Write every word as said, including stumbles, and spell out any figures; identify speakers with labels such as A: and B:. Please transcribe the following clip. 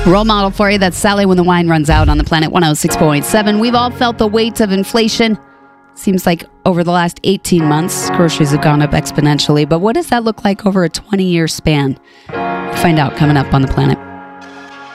A: Role model for you, that's Sally When the Wine Runs Out on the Planet one oh six point seven. We've all felt the weight of inflation. Seems like over the last eighteen months, groceries have gone up exponentially. But what does that look like over a twenty-year span? We'll find out coming up on the Planet.